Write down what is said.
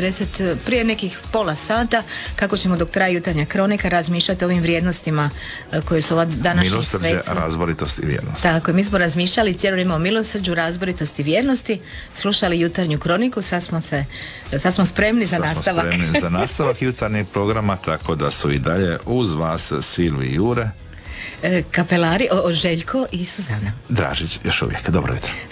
9:40, prije nekih pola sata, kako ćemo dok traje jutarnja kronika razmišljati o ovim vrijednostima koje su ova današnji sveci. Milosrđe, razboritost i vjernost. Tako, mi smo razmišljali cijelo vrijeme o milosrđu, razboritost i vjernosti, slušali jutarnju kroniku, sad smo spremni za nastavak. Sad smo spremni za nastavak jutarnjeg programa, tako da su i dalje uz vas Silvi i Jure, kapelari, Željko i Suzana Dražić još uvijek. Dobro jutro.